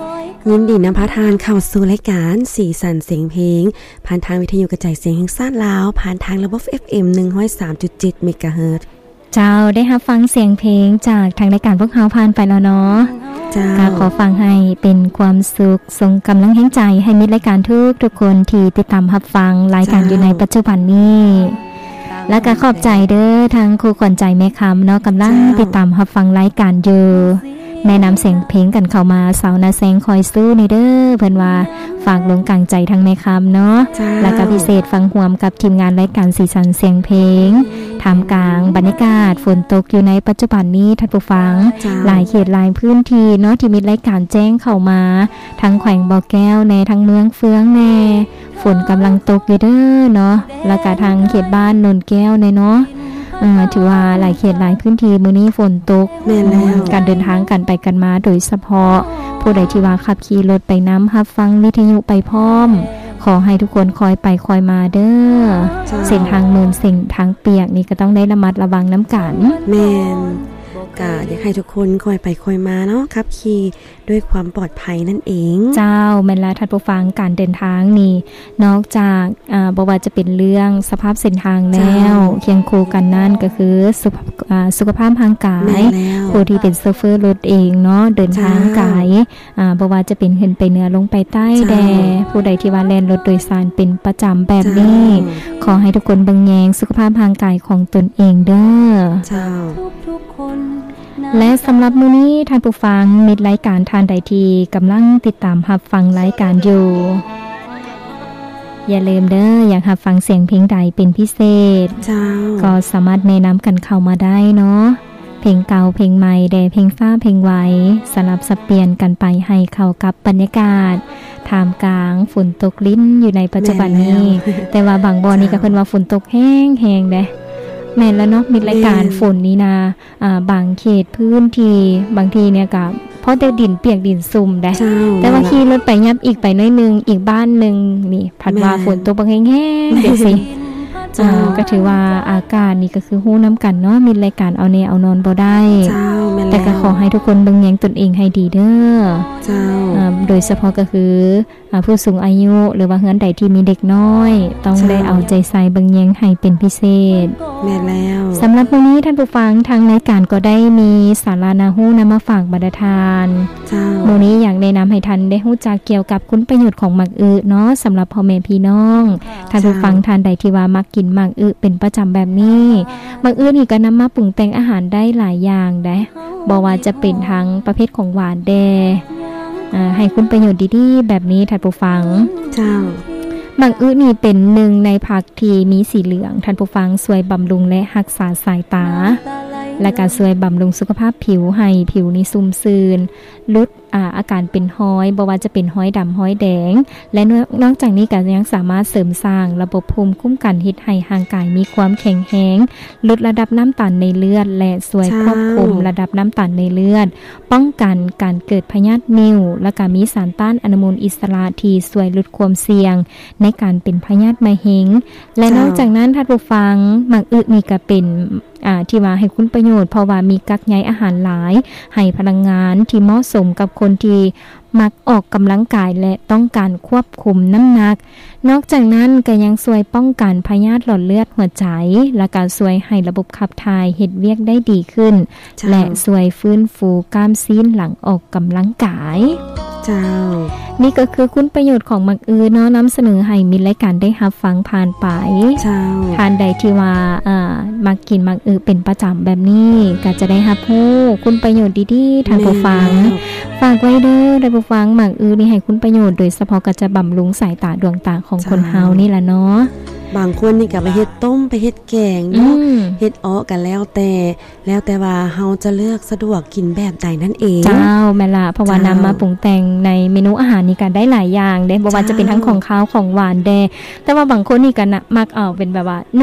ยินดีนำพาทานเข้าสู่รายการสีสันเสียงเพลงผ่านทางวิทยุกระจายเสียงแห่งชาติลาวผ่านทางระบบ FM 103.7 เมกะเฮิรตซ์เจ้าได้รับฟังเสียงเพลงจากทางรายการพวกเฮาผ่านไปแล้วเนาะก็ขอฟังให้เป็นความสุขส่งกำลังแห่งใจให้มิตรรายการทุกคนที่ติดตามรับฟังรายการอยู่ในปัจจุบันนี้และก็ขอบใจเด้อทางครูขวัญใจแม่คำเนาะกำลังติดตามรับฟังรายการอยู่แนะนำเสียงเพลงกันเข้ามาสาวนาแสงคอยสู้ในเด้อเพิ่นว่าฝากลงกลางใจทางแม่คำเนาะแล้วก็พิเศษฟังร่วมกับทีมงานรายการสีสันเสียงเพลงท่ามกลางบรรยากาศฝนตกอยู่ในปัจจุบันนี้ท่านผู้ฟังหลายเขตหลายพื้นที่เนาะที่มีรายการแจ้งเข้ามาทั้งแขวงบ่อแก้วในทั้งเมืองเฟืองแน่ฝนกำลังตกอยู่เด้อเนาะแล้วก็ทางเขตบ้านนนแก้วในเนาะถือว่าหลายเขตหลายพื้นที่มื้อนี้ฝนตกแม่นแล้วการเดินทางกันไปกันมาโดยเฉพาะผู้ใดที่ว่าขับขี่รถไปน้ำรับฟังวิทยุไปพร้อมขอให้ทุกคนคอยไปคอยมาเด้อเส้นทางเนินเส้นทางเปียกนี่ก็ต้องได้ระมัดระวังน้ำกันแม่นก็อยากให้ทุกคนคอยไปคอยมาเนาะขับขี่ด้วยความปลอดภัยนั่นเองเจ้าแม่นแล้วท่านผู้ฟังการเดินทางนี่นอกจากบ่ว่าจะเป็นเรื่องสภาพเส้นทางแล้วเคียงคู่กันนั่นก็คือสุขภาพทางกายผู้ที่เป็นโชเฟอร์รถเองเนาะเดินทางไกลบ่ว่าจะเป็นขึ้นไปเหนือลงไปใต้แดผู้ใดที่ว่าแล่นรถโดยสารเป็นประจำแบบนี้ขอให้ทุกคนเบิ่งแยงสุขภาพทางกายของตนเองเด้อเจ้าและสำหรับมื้อนี้ท่านผู้ฟังมิตรรายการทานใดที่กำลังติดตามรับฟังรายการอยู่อย่าลืมเด้ออยากรับฟังเสียงเพลงใดเป็นพิเศษก็สามารถแนะนำกันเข้ามาได้เนาะเพลงเก่าเพลงใหม่แด่เพลงฟ้าเพลงไว้สลับสับเปลี่ยนกันไปให้เข้ากับบรรยากาศท่ามกลางฝนตกลิ้นอยู่ในปัจจุบันนี้ แต่ว่าบางบ่อนี่ก็เพิ่นว่าฝนตกแห้งๆเด้แม่นแล้วเนาะมีรายการฝนนี้นะบางเขตพื้นที่บางทีเนี่ยก็เพราะแต่ดินเปียกดินซุ่มได้แต่ว่าขี่รถไปยับอีกไปน้อยนึงอีกบ้านนึงนี่พัดว่าฝนตกบางแห้งๆเดี๋ยวสิก็ถือว่าอากาศนี่ก็คือฮู้น้ำกันเนาะมีรายการเอาแนเอานอนบ่ได้แต่ก็ขอให้ทุกคนเบิ่งแยงตนเองให้ดีเด้อโดยเฉพาะก็คือผู้สูงอายุหรือว่าเฮือนใดที่มีเด็กน้อยต้องได้เอาใจใส่เบิ่งแยงให้เป็นพิเศษแม่แล้วสำหรับวันนี้ท่านผู้ฟังทางรายการก็ได้มีสารานาฮู้นำมาฝากบรรดาลมื้อนี้อยากแนะนำให้ท่านได้ฮู้จักเกี่ยวกับคุณประโยชน์ของหมากอึเนาะสำหรับพ่อแม่พี่น้องท่านผู้ฟังท่านใดที่ว่ามักกินหมากอึเป็นประจำแบบนี้หมากอึนี่ก็นำมาปรุงแต่งอาหารได้หลายอย่างได้บ่ว่าจะเป็นทั้งประเภทของหวานแดให้คุณประโยชน์ดีๆแบบนี้ท่านผู้ฟังเจ้าหมากอึนี่เป็นหนึ่งในผักที่มีสีเหลืองท่านผู้ฟังช่วยบำรุงและรักษาสายตาและก็ช่วยบำรุงสุขภาพผิวให้ผิวนี่ชุ่มชื้นลดอาการเป็นห้อยบ่ว่าจะเป็นห้อยดำห้อยแดงและนอกจากนี้ก็ยังสามารถเสริมสร้างระบบภูมิคุ้มกันเฮ็ดให้ร่างกายมีความแข็งแรงลดระดับน้ำตาลในเลือดและช่วยควบคุมระดับน้ำตาลในเลือดป้องกันการเกิดพยาธินิ่วและก็มีสารต้านอนุมูลอิสระที่ช่วยลดความเสี่ยงในการเป็นพยาธิมะเร็งและนอกจากนั้นท่านผู้ฟังหมากอึนี่ก็เป็นที่ว่าให้คุณประโยชน์เพราะว่ามีกักใยอาหารหลายให้พลังงานที่เหมาะสมกับคนที่มักออกกำลังกายและต้องการควบคุมน้ำหนักนอกจากนั้นก็ยังช่วยป้องกันพยาธิหลอดเลือดหัวใจและการช่วยให้ระบบขับถ่ายเฮ็ดเวียกได้ดีขึ้นและช่วยฟื้นฟูกล้ามซีนหลังออกกำลังกายเจ้านี่ก็คือคุณประโยชน์ของหมากอึเนาะนำเสนอให้มิตรรายการได้รับฟังผ่านไปทานใดที่ว่ามักกินหมากอึเป็นประจำแบบนี้ก็จะได้รับรู้คุณประโยชน์ดีๆทางผู้ฟังฝากไว้เด้อท่านผู้ฟังหมากอึนี่ให้คุณประโยชน์โดยเฉพาะก็จะบำรุงสายตาดวงตาของคนเฮานี่ล่ะเนาะบางคนนี่ก็ไปเฮ็ดต้มไปเฮ็ดแกงเนาะเฮ็ดอ้อกันแล้วแต่ว่าเฮาจะเลือกสะดวกกินแบบใดนั่นเองเจ้าแม่ล่ะเพราะว่านำมาปรุงแต่งในเมนูอาหารนี่ก็ได้หลายอย่างเด้บ่ว่าจะเป็นทั้งของคาวของหวานแดแต่ว่าบางคนนี่ก็มักเอาเป็นแบบว่า